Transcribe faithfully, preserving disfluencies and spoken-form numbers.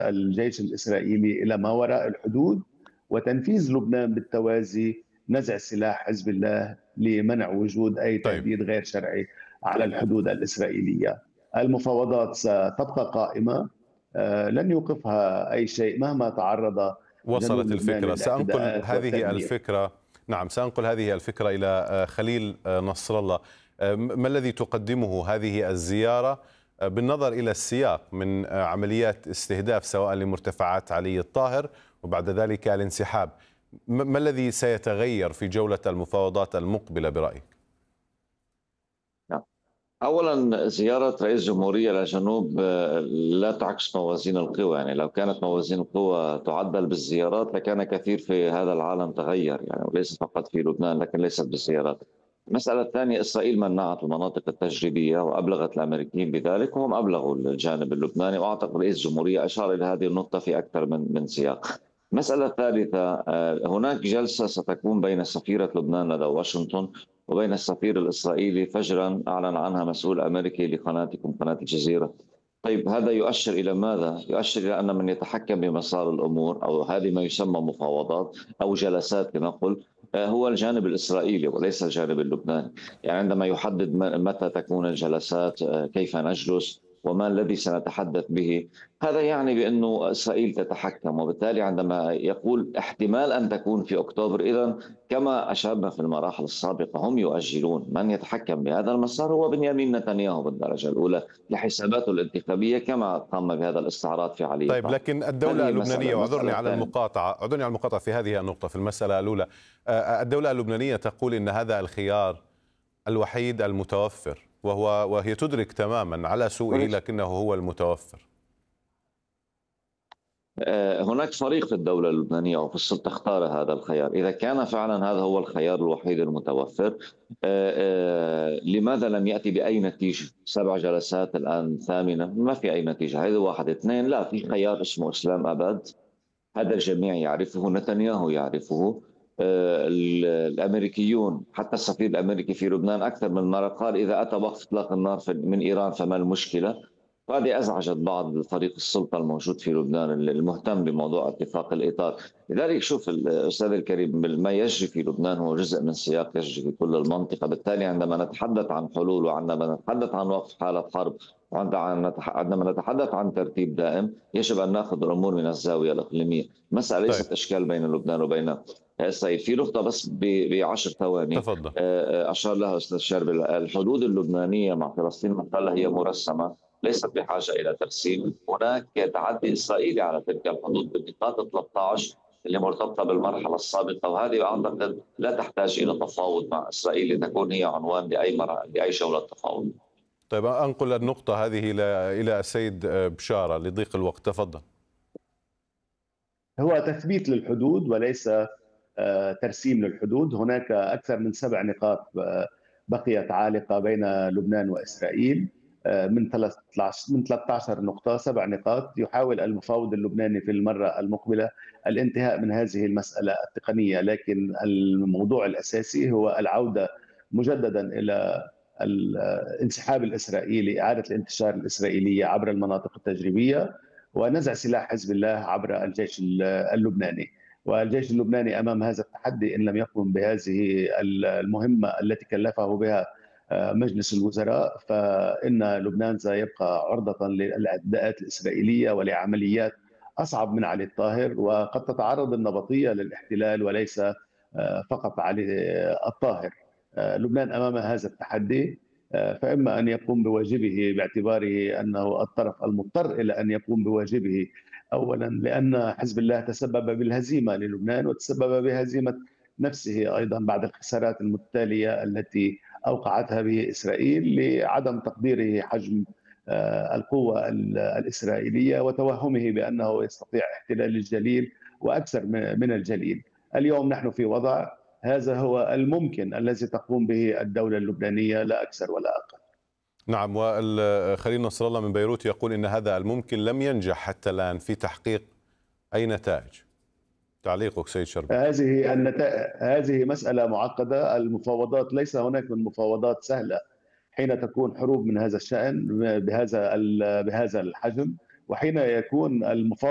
الجيش الإسرائيلي إلى ما وراء الحدود، وتنفيذ لبنان بالتوازي نزع سلاح حزب الله لمنع وجود أي طيب. تهديد غير شرعي على الحدود الإسرائيلية. المفاوضات ستبقى قائمة، آه، لن يوقفها أي شيء مهما تعرض جنوب وصلت لبنان الفكرة. سأنقل للاعتداءات هذه والتدمير. الفكرة نعم سأنقل هذه الفكرة إلى آه، خليل آه، نصر الله. آه، ما الذي تقدمه هذه الزيارة آه، بالنظر إلى السياق من آه، عمليات استهداف سواء لمرتفعات علي الطاهر وبعد ذلك الانسحاب؟ م- ما الذي سيتغير في جولة المفاوضات المقبلة برأيك؟ نعم. أولا زيارة رئيس جمهورية لجنوب آه، لا تعكس موازين القوى، يعني لو كانت موازين القوى تعدل بالزيارات لكان كثير في هذا العالم تغير، يعني وليس فقط في لبنان لكن ليست بالزيارات. المسألة الثانية، إسرائيل منعت المناطق التجريبية وأبلغت الأمريكيين بذلك وهم أبلغوا الجانب اللبناني، وأعتقد رئيس الجمهورية أشار إلى هذه النقطة في أكثر من من سياق. المسألة الثالثة، آه، هناك جلسة ستكون بين سفيرة لبنان لدى واشنطن وبين السفير الإسرائيلي فجرا أعلن عنها مسؤول أمريكي لقناتكم قناة الجزيرة. طيب هذا يؤشر إلى ماذا؟ يؤشر إلى أن من يتحكم بمسار الأمور أو هذه ما يسمى مفاوضات أو جلسات لنقل آه، هو الجانب الإسرائيلي وليس الجانب اللبناني. يعني عندما يحدد م- متى تكون الجلسات، آه، كيف نجلس وما الذي سنتحدث به، هذا يعني بأنه إسرائيل تتحكم، وبالتالي عندما يقول احتمال أن تكون في أكتوبر، إذا كما أشرنا في المراحل السابقة هم يؤجلون. من يتحكم بهذا المسار هو بنيامين نتنياهو بالدرجة الأولى لحساباته الانتخابية، كما قام بهذا الاستعراض في علي طيب، طه. لكن الدولة هذه مسألة. اللبنانية، واعذرني المسألة على الثانية، المقاطعة اعذرني على المقاطعة في هذه النقطة في المسألة الأولى. آه، الدولة اللبنانية تقول إن هذا الخيار الوحيد المتوفر، وهو وهي تدرك تماما على سوءه لكنه هو المتوفر. آه، هناك فريق في الدولة اللبنانية وفي السلطة اختار هذا الخيار. إذا كان فعلا هذا هو الخيار الوحيد المتوفر، آه، آه، لماذا لم يأتي بأي نتيجة؟ سبع جلسات الآن ثامنة ما في أي نتيجة. هذا واحد. اثنين، لا في خيار اسمه إسلام أبد، هذا الجميع يعرفه، نتنياهو يعرفه، آه، الأمريكيون، حتى السفير الأمريكي في لبنان أكثر من مرة قال إذا أتى وقف إطلاق النار من إيران فما المشكلة. وهذه أزعجت بعض فريق السلطة الموجود في لبنان المهتم بموضوع اتفاق الإطار. لذلك شوف الأستاذ الكريم، ما يجري في لبنان هو جزء من سياق يجري في كل المنطقة. بالتالي عندما نتحدث عن حلول وعندما نتحدث عن وقف حالة حرب وعندما نتحدث عن ترتيب دائم يجب أن نأخذ الأمور من الزاوية الإقليمية. مسألة طيب، ليست إشكال بين لبنان وبين إسرائيل. في نقطة بس بعشر ثواني تفضل. أشار لها أستاذ شرب، الحدود اللبنانية مع فلسطين المحتلة هي مرسمة، ليست بحاجة إلى ترسيم. هناك تعدي إسرائيلي على تلك الحدود بالنقاط ثلاثة عشر اللي مرتبطة بالمرحلة السابقة، وهذه أعتقد لا تحتاج إلى تفاوض مع إسرائيل لتكون هي عنوان لأي مرة لأي جولة تفاوض. طيب، أنقل النقطة هذه إلى إلى السيد بشارة لضيق الوقت. تفضل. هو تثبيت للحدود وليس آه، ترسيم للحدود. هناك أكثر من سبع نقاط آه، بقيت عالقة بين لبنان وإسرائيل، آه، من ثلاثة عشر من ثلاثة عشر نقطة، سبع نقاط. يحاول المفاوض اللبناني في المرة المقبلة الانتهاء من هذه المسألة التقنية، لكن الموضوع الأساسي هو العودة مجددا إلى الانسحاب الإسرائيلي، إعادة الانتشار الإسرائيلية عبر المناطق التجريبية، ونزع سلاح حزب الله عبر الجيش اللبناني. والجيش اللبناني أمام هذا التحدي إن لم يقم بهذه المهمة التي كلفه بها مجلس الوزراء، فإن لبنان سيبقى عرضة للاعتداءات الإسرائيلية ولعمليات أصعب من علي الطاهر. وقد تتعرض النبطية للاحتلال وليس فقط علي الطاهر. لبنان أمام هذا التحدي، فإما أن يقوم بواجبه باعتباره أنه الطرف المضطر إلى أن يقوم بواجبه، أولا لأن حزب الله تسبب بالهزيمة للبنان وتسبب بهزيمة نفسه أيضا بعد الخسارات المتتالية التي أوقعتها به إسرائيل، لعدم تقديره حجم القوة الإسرائيلية وتوهمه بأنه يستطيع احتلال الجليل وأكثر من الجليل. اليوم نحن في وضع هذا هو الممكن الذي تقوم به الدولة اللبنانية، لا أكثر ولا أقل. نعم، وخليل نصر الله من بيروت يقول إن هذا الممكن لم ينجح حتى الآن في تحقيق أي نتائج. تعليقك سيد شربي؟ هذه النتائج هذه مسألة معقدة. المفاوضات ليس هناك من مفاوضات سهلة حين تكون حروب من هذا الشأن بهذا بهذا الحجم، وحين يكون المفاوض